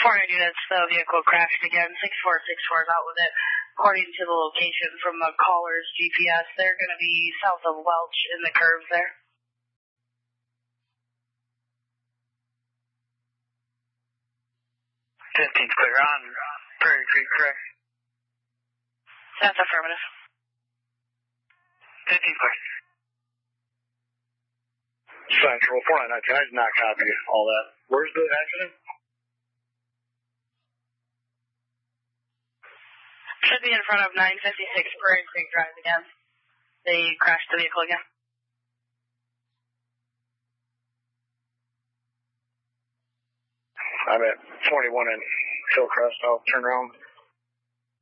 400 units, the vehicle crashed again. 6464 is out with it. According to the location from the caller's GPS, they're going to be south of Welch in the curves there. 15's clear on Prairie Creek, correct? That's affirmative. 15 clear. Central 4919, I did not copy all that. Where's the accident? Should be in front of 956 Prairie Creek Drive again. They crashed the vehicle again. I'm at 21 in Hillcrest. I'll turn around.